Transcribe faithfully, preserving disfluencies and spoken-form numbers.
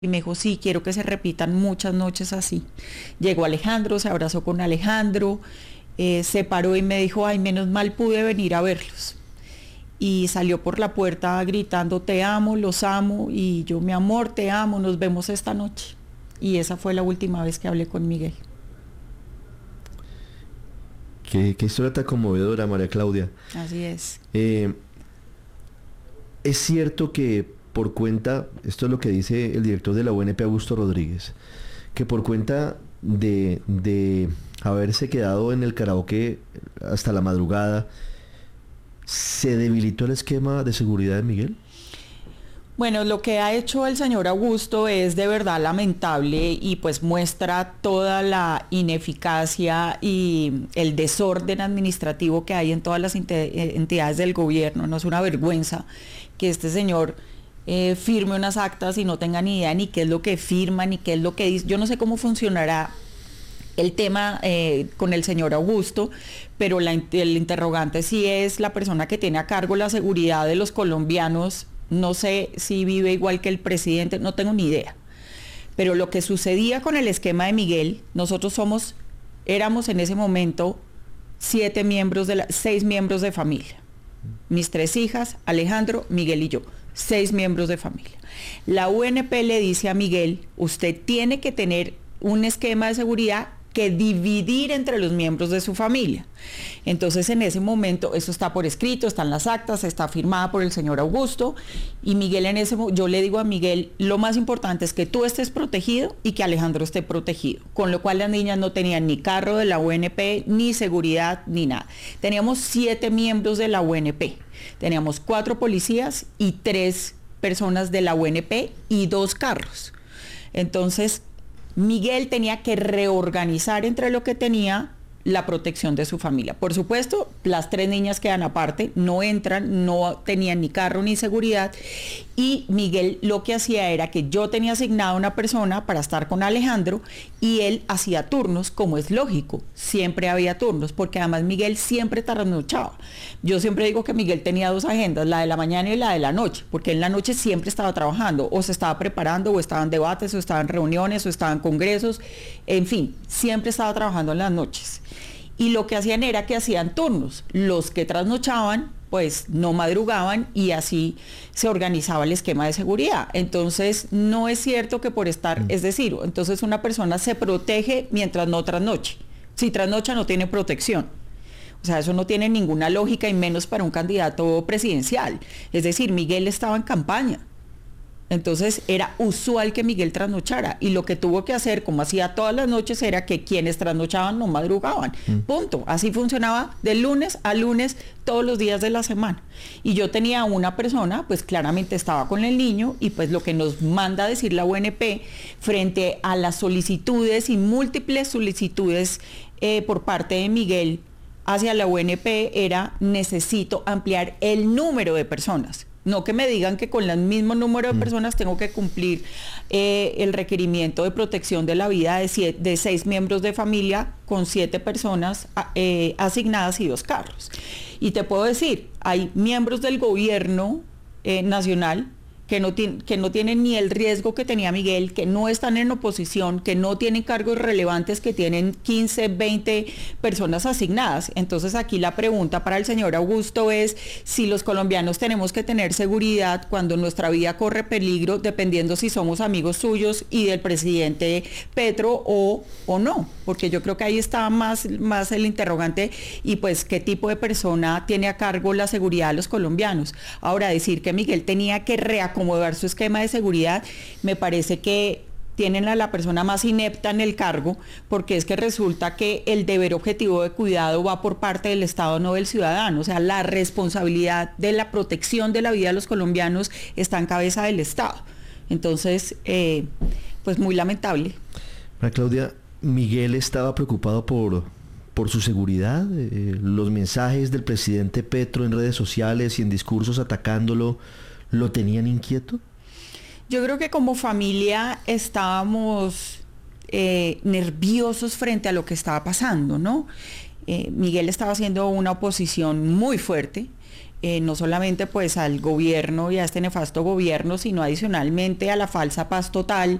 Y me dijo, sí, quiero que se repitan muchas noches así. Llegó Alejandro, se abrazó con Alejandro, eh, se paró y me dijo, ay, menos mal pude venir a verlos. Y salió por la puerta gritando, te amo, los amo, y yo, mi amor, te amo, nos vemos esta noche. Y esa fue la última vez que hablé con Miguel. Qué, qué historia tan conmovedora, María Claudia. Así es. Eh, es cierto que por cuenta, esto es lo que dice el director de la U N P, Augusto Rodríguez, que por cuenta de, de haberse quedado en el karaoke hasta la madrugada, ¿se debilitó el esquema de seguridad de Miguel? Bueno, lo que ha hecho el señor Augusto es de verdad lamentable y pues muestra toda la ineficacia y el desorden administrativo que hay en todas las entidades del gobierno. No es una vergüenza que este señor eh, firme unas actas y no tenga ni idea ni qué es lo que firma, ni qué es lo que dice. Yo no sé cómo funcionará el tema eh, con el señor Augusto, pero la, el interrogante sí es la persona que tiene a cargo la seguridad de los colombianos. No sé si vive igual que el presidente, no tengo ni idea. Pero lo que sucedía con el esquema de Miguel, nosotros somos, éramos en ese momento siete miembros de la, seis miembros de familia. Mis tres hijas, Alejandro, Miguel y yo, seis miembros de familia. La U N P le dice a Miguel, usted tiene que tener un esquema de seguridad que dividir entre los miembros de su familia. Entonces en ese momento, eso está por escrito, están las actas, está firmada por el señor Augusto, y Miguel en ese yo le digo a Miguel, lo más importante es que tú estés protegido y que Alejandro esté protegido, con lo cual las niñas no tenían ni carro de la U N P, ni seguridad, ni nada. Teníamos siete miembros de la U N P, teníamos cuatro policías y tres personas de la U N P y dos carros. Entonces Miguel tenía que reorganizar entre lo que tenía la protección de su familia. Por supuesto, las tres niñas quedan aparte, no entran, no tenían ni carro ni seguridad, y Miguel lo que hacía era que yo tenía asignada una persona para estar con Alejandro y él hacía turnos, como es lógico, siempre había turnos, porque además Miguel siempre trasnochaba. Yo siempre digo que Miguel tenía dos agendas, la de la mañana y la de la noche, porque en la noche siempre estaba trabajando, o se estaba preparando, o estaba en debates, o estaba en reuniones, o estaba en congresos, en fin, siempre estaba trabajando en las noches. Y lo que hacían era que hacían turnos, los que trasnochaban pues no madrugaban, y así se organizaba el esquema de seguridad. Entonces no es cierto que por estar, es decir, entonces una persona se protege mientras no trasnoche. Si trasnocha no tiene protección. O sea, eso no tiene ninguna lógica, y menos para un candidato presidencial. Es decir, Miguel estaba en campaña. Entonces era usual que Miguel trasnochara, y lo que tuvo que hacer, como hacía todas las noches, era que quienes trasnochaban no madrugaban. Mm. Punto. Así funcionaba de lunes a lunes todos los días de la semana. Y yo tenía una persona, pues claramente estaba con el niño, y pues lo que nos manda a decir la U N P frente a las solicitudes y múltiples solicitudes eh, por parte de Miguel hacia la U N P era: necesito ampliar el número de personas. No que me digan que con el mismo número de personas tengo que cumplir eh, el requerimiento de protección de la vida de, siete, de seis miembros de familia con siete personas eh, asignadas y dos carros. Y te puedo decir, hay miembros del gobierno eh, nacional que no, que no tienen ni el riesgo que tenía Miguel, que no están en oposición, que no tienen cargos relevantes, que tienen quince, veinte personas asignadas. Entonces aquí la pregunta para el señor Augusto es si los colombianos tenemos que tener seguridad cuando nuestra vida corre peligro, dependiendo si somos amigos suyos y del presidente Petro o, o no, porque yo creo que ahí está más, más el interrogante, y pues qué tipo de persona tiene a cargo la seguridad de los colombianos. Ahora, decir que Miguel tenía que reacomodar acomodar su esquema de seguridad, me parece que tienen a la persona más inepta en el cargo, porque es que resulta que el deber objetivo de cuidado va por parte del Estado, no del ciudadano. O sea, la responsabilidad de la protección de la vida de los colombianos está en cabeza del Estado. Entonces, eh, pues muy lamentable. María Claudia, ¿Miguel estaba preocupado por, por su seguridad? Eh, los mensajes del presidente Petro en redes sociales y en discursos atacándolo, ¿lo tenían inquieto? Yo creo que como familia estábamos eh, nerviosos frente a lo que estaba pasando, ¿no? Eh, Miguel estaba haciendo una oposición muy fuerte, eh, no solamente pues al gobierno y a este nefasto gobierno, sino adicionalmente a la falsa paz total